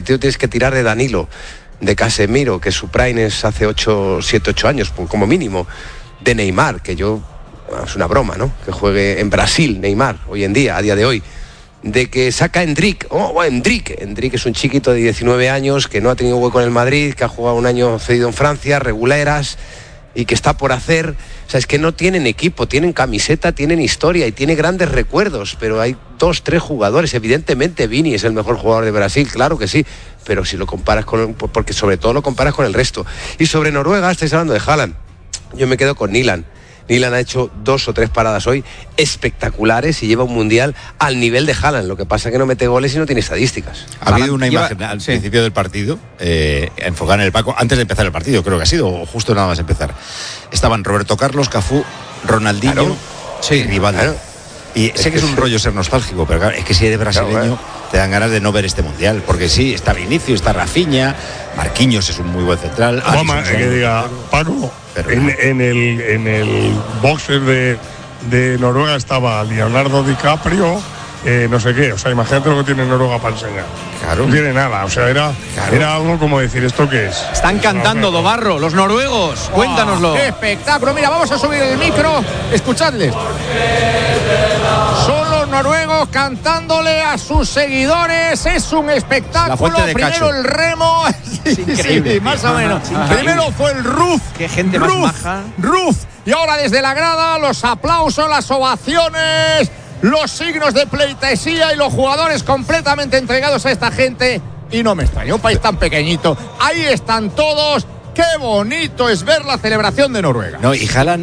partido tienes que tirar de Danilo, de Casemiro, que su prime es hace 7, 8 años, como mínimo, de Neymar, que es una broma, ¿no? Que juegue en Brasil Neymar, hoy en día, a día de hoy. De que saca Endrick. Endrick es un chiquito de 19 años que no ha tenido hueco en el Madrid, que ha jugado un año cedido en Francia, reguleras, y que está por hacer. O sea, es que no tienen equipo, tienen camiseta, tienen historia y tiene grandes recuerdos, pero hay 2, 3 jugadores. Evidentemente Vini es el mejor jugador de Brasil, claro que sí, pero si lo comparas porque sobre todo lo comparas con el resto. Y sobre Noruega, estáis hablando de Haaland, yo me quedo con Nyland. Nyland ha hecho 2 o 3 paradas hoy espectaculares y lleva un mundial al nivel de Haaland. Lo que pasa es que no mete goles y no tiene estadísticas. Ha habido una imagen al principio del partido, enfocada en el Paco, antes de empezar el partido, creo que ha sido, justo nada más empezar. Estaban Roberto Carlos, Cafú, Ronaldinho y Rivaldo. Claro. Y sé que es un rollo ser nostálgico, pero claro, es que si eres brasileño te dan ganas de no ver este mundial, porque sí, está Vinicius, está Rafinha, Marquinhos es un muy buen central. Que diga, Paco, en el boxer de Noruega estaba Leonardo DiCaprio, no sé qué, o sea, imagínate lo que tiene Noruega para enseñar. Claro. No tiene nada, o sea, era algo como decir, ¿esto qué es? Están cantando, Dobarro, los noruegos, cuéntanoslo. ¡Qué espectáculo! Mira, vamos a subir el micro, escuchadles. Son los noruegos cantándole a sus seguidores, es un espectáculo. Primero el remo, increíble, más o menos. Primero fue el Ruf. Qué gente más maja. Ruf. Y ahora desde la grada, los aplausos, las ovaciones, los signos de pleitesía y los jugadores completamente entregados a esta gente. Y no me extraña, un país tan pequeñito. Ahí están todos. Qué bonito es ver la celebración de Noruega. No, y Haaland,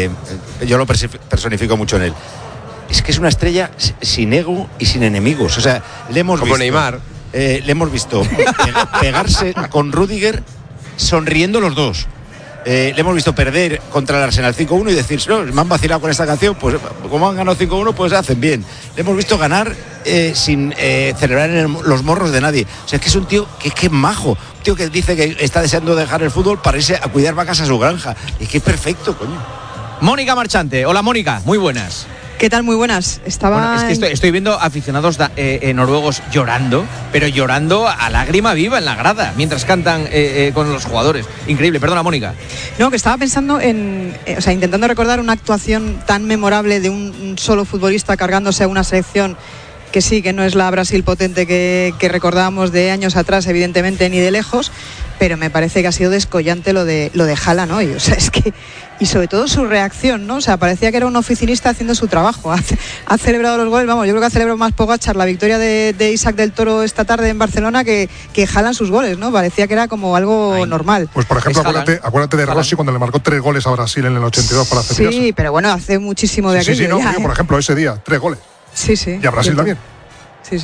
yo lo personifico mucho en él. Es que es una estrella sin ego y sin enemigos. O sea, le hemos como visto, Neymar. Le hemos visto pegarse con Rüdiger sonriendo los dos. Le hemos visto perder contra el Arsenal 5-1 y decir, no, me han vacilado con esta canción, pues como han ganado 5-1, pues hacen bien. Le hemos visto ganar sin celebrar en los morros de nadie. O sea, es que es un tío que es majo. Un tío que dice que está deseando dejar el fútbol para irse a cuidar vacas a su granja. Y es que es perfecto, coño. Mónica Marchante. Hola, Mónica, muy buenas. ¿Qué tal? Muy buenas. Es que estoy viendo aficionados noruegos llorando, pero llorando a lágrima viva en la grada, mientras cantan con los jugadores. Increíble, perdona, Mónica. No, que estaba pensando intentando recordar una actuación tan memorable de un solo futbolista cargándose a una selección que sí, que no es la Brasil potente que recordábamos de años atrás, evidentemente, ni de lejos, pero me parece que ha sido descollante lo de Haaland hoy. O sea, es que... Y sobre todo su reacción, ¿no? O sea, parecía que era un oficinista haciendo su trabajo. Ha celebrado los goles, vamos, yo creo que ha celebrado más Pogačar la victoria de Isaac del Toro esta tarde en Barcelona que Haaland sus goles, ¿no? Parecía que era como algo normal. Pues por ejemplo, acuérdate de Rossi cuando le marcó 3 goles a Brasil en el 82 para hacer. Sí, pero bueno, hace muchísimo de aquello. Sí, por ejemplo, ese día, 3 goles. Sí. Y a Brasil también. Sí.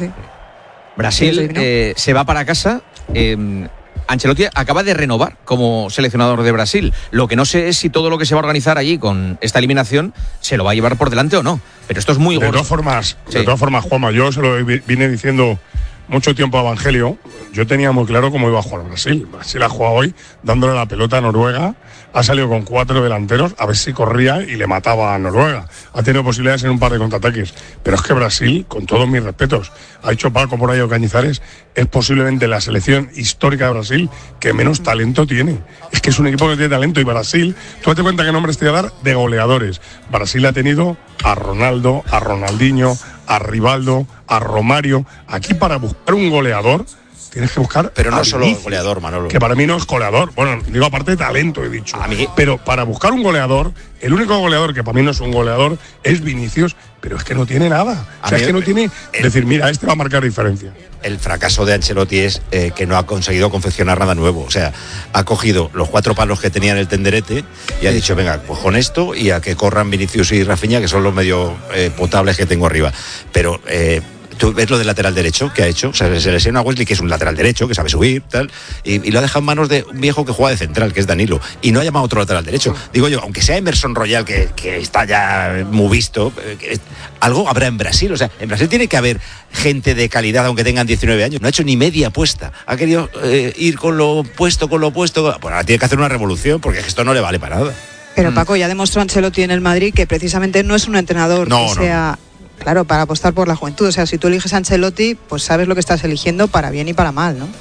Brasil se va para casa. Ancelotti acaba de renovar como seleccionador de Brasil. Lo que no sé es si todo lo que se va a organizar allí con esta eliminación se lo va a llevar por delante o no. Pero esto es muy gordo. De todas formas, Juanma, yo se lo vine diciendo mucho tiempo a Evangelio. Yo tenía muy claro cómo iba a jugar Brasil. Brasil ha jugado hoy dándole la pelota a Noruega. Ha salido con 4 delanteros a ver si corría y le mataba a Noruega. Ha tenido posibilidades en un par de contraataques. Pero es que Brasil, con todos mis respetos, ha dicho Paco por ahí o Cañizares, es posiblemente la selección histórica de Brasil que menos talento tiene. Es que es un equipo que tiene talento y Brasil, tú date cuenta qué nombres te voy a dar de goleadores. Brasil ha tenido a Ronaldo, a Ronaldinho, a Rivaldo, a Romario. Aquí para buscar un goleador tienes que buscar. Pero no solo goleador, Manolo. Que para mí no es goleador. Bueno, digo aparte de talento, he dicho. Pero para buscar un goleador, el único goleador que para mí no es un goleador es Vinicius, pero es que no tiene nada. O sea, es que no tiene. Decir, mira, este va a marcar diferencia. El fracaso de Ancelotti es que no ha conseguido confeccionar nada nuevo. O sea, ha cogido los 4 palos que tenía en el tenderete y ha dicho, venga, pues con esto y a que corran Vinicius y Rafinha, que son los medio potables que tengo arriba. Pero tú ves lo del lateral derecho que ha hecho. O sea, se lesiona a Wesley, que es un lateral derecho, que sabe subir, tal, y lo ha dejado en manos de un viejo que juega de central, que es Danilo, y no ha llamado a otro lateral derecho. Digo yo, aunque sea Emerson Royal, que está ya muy visto, algo habrá en Brasil. O sea, en Brasil tiene que haber gente de calidad, aunque tengan 19 años. No ha hecho ni media apuesta. Ha querido ir con lo opuesto. Bueno, ahora tiene que hacer una revolución, porque esto no le vale para nada. Pero Paco, ya demostró Ancelotti en el Madrid que precisamente no es un entrenador que sea... Claro, para apostar por la juventud. O sea, si tú eliges a Ancelotti, pues sabes lo que estás eligiendo para bien y para mal, ¿no?